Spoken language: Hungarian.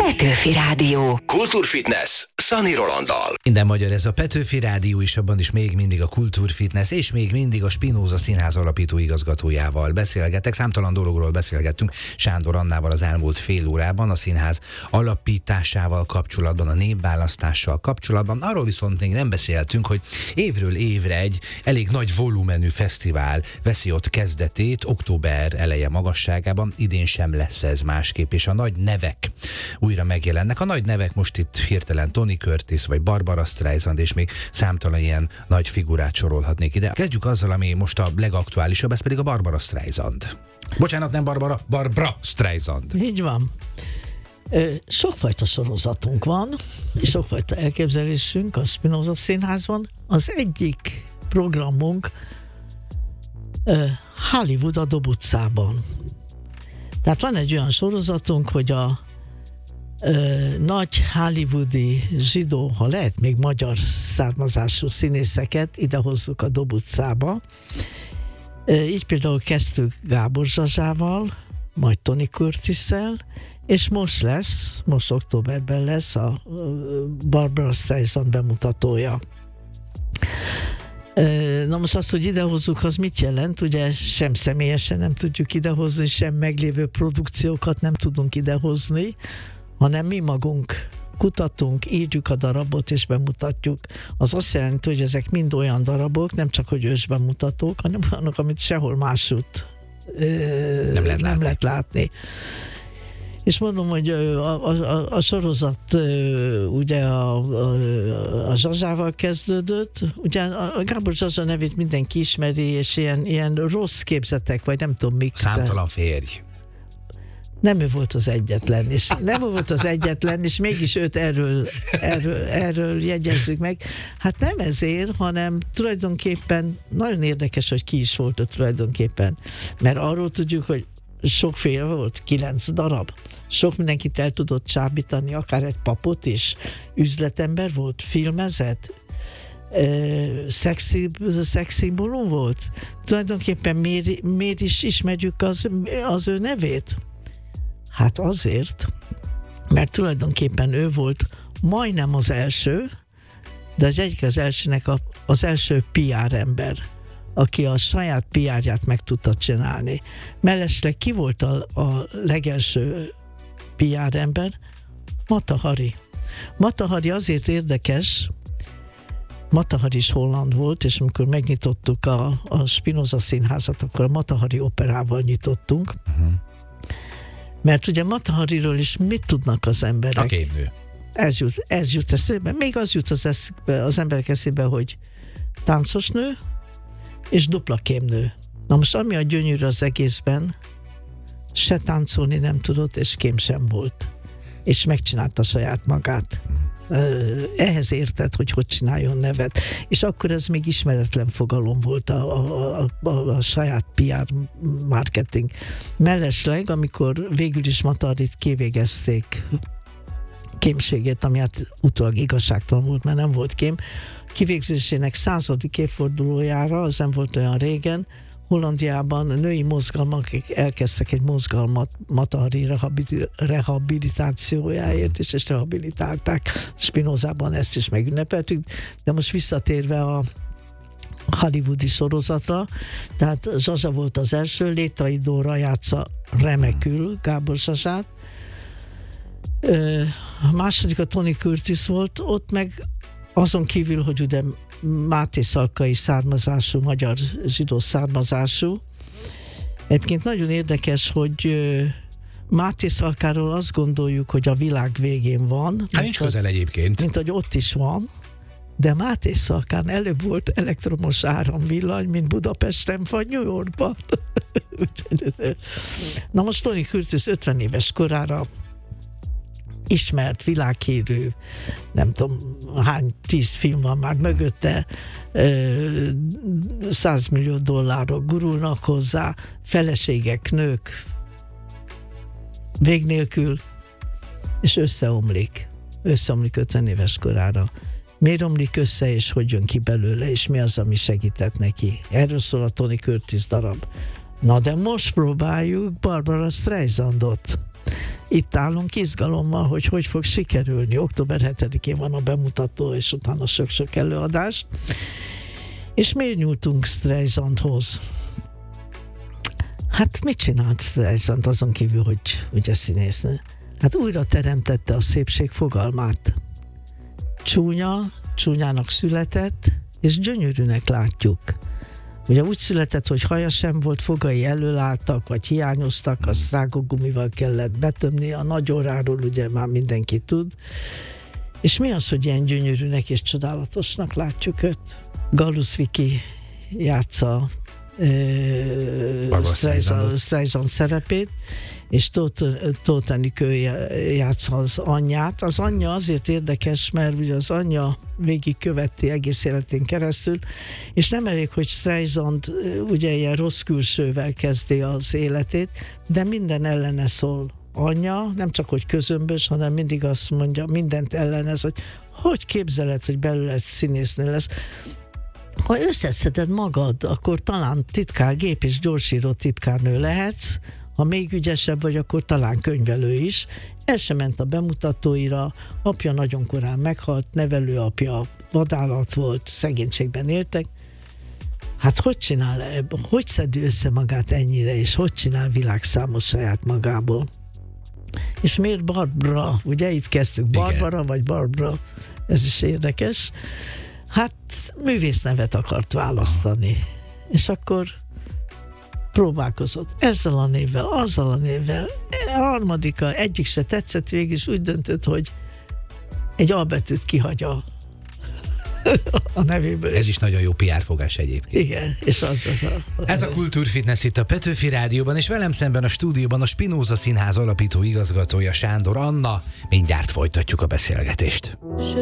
Petőfi Rádió. Kultúrfitness Szani Rolanddal. Minden magyar, ez a Petőfi Rádió is, abban is még mindig a Kultúrfitness, és még mindig a Spinoza Színház alapító igazgatójával beszélgetek. Számtalan dologról beszélgettünk Sándor Annával az elmúlt fél órában, a színház alapításával kapcsolatban, a névválasztással kapcsolatban. Arról viszont még nem beszéltünk, hogy évről évre egy elég nagy volumenű fesztivál veszi ott kezdetét, október eleje magasságában. Idén sem lesz ez másképp, és a nagy nevek újra megjelennek. A nagy nevek most itt hirtelen Tony Curtis, vagy Barbara Streisand, és még számtalan ilyen nagy figurát sorolhatnék ide. Kezdjük azzal, ami most a legaktuálisabb, ez pedig a Barbara Streisand. Bocsánat, nem Barbara Streisand. Így van. Sokfajta sorozatunk van, és sokfajta elképzelésünk a Spinoza Színházban. Az egyik programunk Hollywood a Dob utcában. Tehát van egy olyan sorozatunk, hogy a nagy hollywoodi zsidó, ha lehet még magyar származású színészeket idehozzuk a Dob utcába. Így például kezdtük Gábor Zsazsával, majd Tony Curtisszel, és most októberben lesz a Barbara Streisand bemutatója. Na most azt, hogy idehozzuk, az mit jelent? Ugye sem személyesen nem tudjuk idehozni, sem meglévő produkciókat nem tudunk idehozni, hanem mi magunk kutatunk, írjuk a darabot és bemutatjuk. Az azt jelenti, hogy ezek mind olyan darabok, nem csak hogy ősbemutatók, hanem olyanok, amit sehol másút nem lehet látni. És mondom, hogy a sorozat ugye a Zsazsával kezdődött. Ugye a Gábor Zsazsa nevét mindenki ismeri, és ilyen rossz képzetek, vagy nem tudom mik. Számtalan férj. Nem ő volt az egyetlen, és mégis őt erről jegyezzük meg. Hát nem ezért, hanem tulajdonképpen nagyon érdekes, hogy ki is volt tulajdonképpen. Mert arról tudjuk, hogy sokféle volt, 9 darab. Sok mindenkit el tudott csábítani, akár egy papot is. Üzletember volt, filmezett, szexszimbólum volt. Tulajdonképpen miért is ismerjük az ő nevét? Hát azért, mert tulajdonképpen ő volt majdnem az első, de az egyik az elsőnek az első PR ember, aki a saját PR-ját meg tudta csinálni. Mellesleg ki volt a legelső PR ember? Mata Hari. Mata Hari azért érdekes, Mata Hari is holland volt, és amikor megnyitottuk a Spinoza Színházat, akkor a Mata Hari operával nyitottunk. Mert ugye Mata Hariról is mit tudnak az emberek? A kémnő. Ez jut eszébe. Még az jut az emberek eszébe, hogy táncos nő és dupla kémnő. Na most ami a gyönyörű az egészben, se táncolni nem tudott, és kém sem volt. És megcsinálta saját magát. Ehhez érted, hogy csináljon nevet. És akkor ez még ismeretlen fogalom volt a saját PR marketing. Mellesleg, amikor végül is Mata Harit kivégezték kémségét, ami hát utólag igazságtalan volt, mert nem volt kém, kivégzésének 100. évfordulójára, az nem volt olyan régen, Hollandiában női mozgalmak elkezdtek egy mozgalmat Mata Hari rehabilitációjáért, és rehabilitálták. Spinozában ezt is megünnepeltük, de most visszatérve a hollywoodi sorozatra, tehát Zsazsa volt az első, Létai Dóra játsza remekül Gábor Zsazsát. A második a Tony Curtis volt, ott meg azon kívül, hogy ugye Máté Szalkai származású, magyar zsidó származású. Egyébként nagyon érdekes, hogy Máté Szalkáról azt gondoljuk, hogy a világ végén van. Hát nincs közel egyébként. Mint hogy ott is van, de Máté Szalkán előbb volt elektromos áramvillany, mint Budapesten vagy New Yorkban. Na most Tony Curtis 50 éves korára ismert, világhírű, nem tudom hány 10 film van már mögötte, $100 millió gurulnak hozzá, feleségek, nők, vég nélkül, és összeomlik 50 éves korára. Miért omlik össze, és hogy jön ki belőle, és mi az, ami segített neki? Erről szól a Tony Curtis darab. Na de most próbáljuk Barbara Streisandot. itt állunk izgalommal, hogy fog sikerülni. Október 7-én van a bemutató, és utána sok-sok előadás. És miért nyúltunk Streisandhoz? Hát mit csinált Streisand azon kívül, hogy ugye színésznő? Hát újra teremtette a szépség fogalmát. Csúnyának született, és gyönyörűnek látjuk. Ugye úgy született, hogy haja sem volt, fogai elölálltak, vagy hiányoztak, azt rágógumival kellett betömni, a nagy orráról ugye már mindenki tud. És mi az, hogy ilyen gyönyörűnek és csodálatosnak látjuk őt? Gallus Viki játsza Streisand szerepét, és Tóth Enikő játsza az anyját. Az anyja azért érdekes, mert ugye az anyja végigköveti egész életén keresztül, és nem elég, hogy Streisand ugye ilyen rossz külsővel kezdi az életét, de minden ellene szól. Anyja nem csak, hogy közömbös, hanem mindig azt mondja, mindent ellenez, hogy képzeled, hogy belőle színésznő lesz. Ha összeszeded magad, akkor talán gép és gyorsíró titkárnő lehetsz, ha még ügyesebb vagy, akkor talán könyvelő is. El sem ment a bemutatóira, apja nagyon korán meghalt, nevelőapja vadállat volt, szegénységben éltek. Hát hogy csinál ebből? Hogy szedi össze magát ennyire, és hogy csinál világszámot saját magából? És miért Barbara? Ugye itt kezdtük, Barbara vagy Barbara, ez is érdekes. Hát művésznevet akart választani. És akkor próbálkozott ezzel a névvel, azzal a névvel. A harmadika, egyik se tetszett, végül is úgy döntött, hogy egy A betűt kihagy a nevéből. Ez is nagyon jó PR fogás egyébként. Igen, és Ez a Kultúrfitness itt a Petőfi Rádióban, és velem szemben a stúdióban a Spinoza Színház alapító igazgatója, Sándor Anna. Mindjárt folytatjuk a beszélgetést.